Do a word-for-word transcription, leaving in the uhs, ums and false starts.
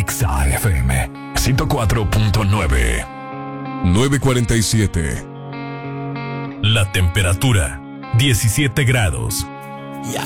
Exa F M ciento cuatro punto nueve. nueve cuarenta y siete. La temperatura, diecisiete grados.